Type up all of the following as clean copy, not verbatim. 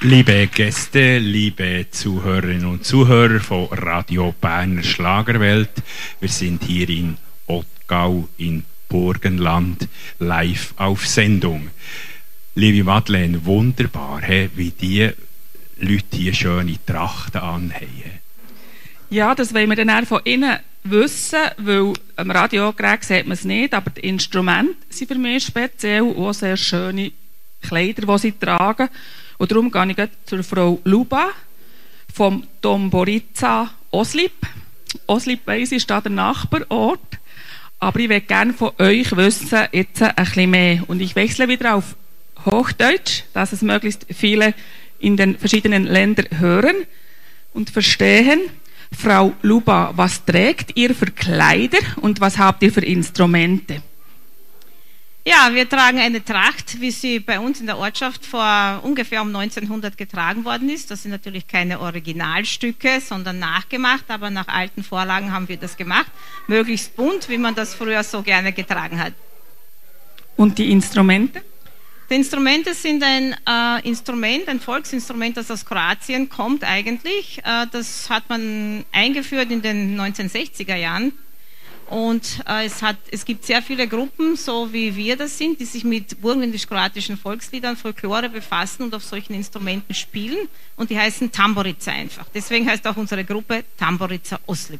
Liebe Gäste, liebe Zuhörerinnen und Zuhörer von Radio Berner Schlagerwelt, wir sind hier in Ottgau in Burgenland live auf Sendung. Liebe Madeleine, wunderbar, wie die Leute hier schöne Trachten anhaben. Ja, das wollen wir dann auch von Ihnen wissen, weil am Radiogerät sieht man es nicht, aber die Instrumente sind für mich speziell und auch sehr schöne Kleider, die sie tragen. Und darum gehe ich zur Frau Luba vom Tamburica Oslip. Oslip weiss ich, ist da der Nachbarort. Aber ich möchte gerne von euch wissen, jetzt ein bisschen mehr. Und ich wechsle wieder auf Hochdeutsch, dass es möglichst viele in den verschiedenen Ländern hören und verstehen. Frau Luba, was trägt ihr für Kleider und was habt ihr für Instrumente? Ja, wir tragen eine Tracht, wie sie bei uns in der Ortschaft vor ungefähr um 1900 getragen worden ist. Das sind natürlich keine Originalstücke, sondern nachgemacht, aber nach alten Vorlagen haben wir das gemacht. Möglichst bunt, wie man das früher so gerne getragen hat. Und die Instrumente? Die Instrumente sind ein Volksinstrument, das aus Kroatien kommt eigentlich. Das hat man eingeführt in den 1960er Jahren. Und es gibt sehr viele Gruppen, so wie wir das sind, die sich mit burgenländisch-kroatischen Volksliedern, Folklore befassen und auf solchen Instrumenten spielen. Und die heißen Tamburica einfach. Deswegen heißt auch unsere Gruppe Tamburica Oslip.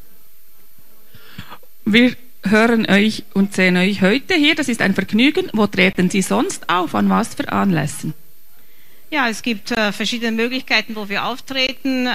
Wir hören euch und sehen euch heute hier. Das ist ein Vergnügen. Wo treten Sie sonst auf? An was für Anlässen? Ja, es gibt verschiedene Möglichkeiten, wo wir auftreten.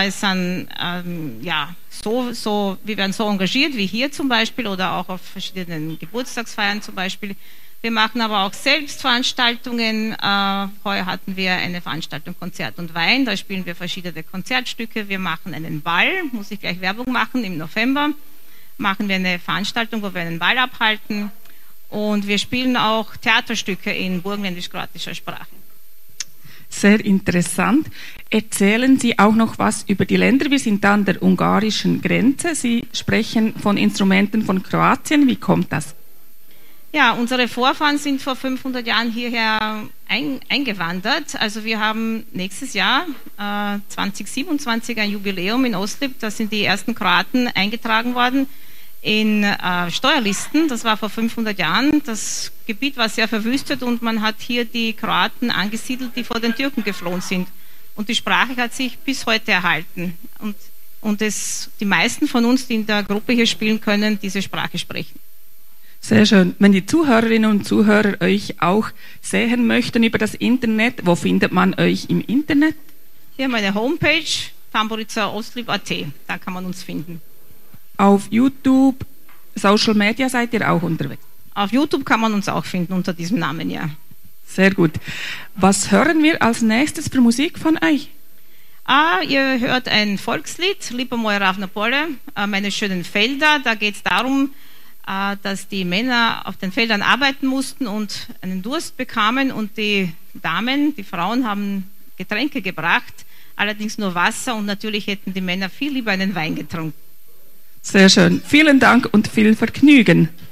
Wir werden so engagiert wie hier zum Beispiel oder auch auf verschiedenen Geburtstagsfeiern zum Beispiel. Wir machen aber auch selbst Veranstaltungen. Heuer hatten wir eine Veranstaltung Konzert und Wein. Da spielen wir verschiedene Konzertstücke. Wir machen einen Ball, muss ich gleich Werbung machen, im November machen wir eine Veranstaltung, wo wir einen Ball abhalten. Und wir spielen auch Theaterstücke in burgenländisch-kroatischer Sprache. Sehr interessant. Erzählen Sie auch noch was über die Länder. Wir sind an der ungarischen Grenze. Sie sprechen von Instrumenten von Kroatien. Wie kommt das? Ja, unsere Vorfahren sind vor 500 Jahren hierher eingewandert. Also wir haben nächstes Jahr 2027 ein Jubiläum in Oslip. Da sind die ersten Kroaten eingetragen worden in Steuerlisten. Das war vor 500 Jahren. Das Gebiet war sehr verwüstet und man hat hier die Kroaten angesiedelt, die vor den Türken geflohen sind. Und die Sprache hat sich bis heute erhalten. Und die meisten von uns, die in der Gruppe hier spielen können, diese Sprache sprechen. Sehr schön. Wenn die Zuhörerinnen und Zuhörer euch auch sehen möchten über das Internet, wo findet man euch im Internet? Hier meine Homepage, tamburicaoslip.at. Da kann man uns finden. Auf YouTube, Social Media seid ihr auch unterwegs? Auf YouTube kann man uns auch finden unter diesem Namen, ja. Sehr gut. Was hören wir als nächstes für Musik von euch? Ihr hört ein Volkslied, Lipa moja ravna pole, meine schönen Felder. Da geht es darum, dass die Männer auf den Feldern arbeiten mussten und einen Durst bekamen und die Damen, die Frauen haben Getränke gebracht, allerdings nur Wasser und natürlich hätten die Männer viel lieber einen Wein getrunken. Sehr schön. Vielen Dank und viel Vergnügen.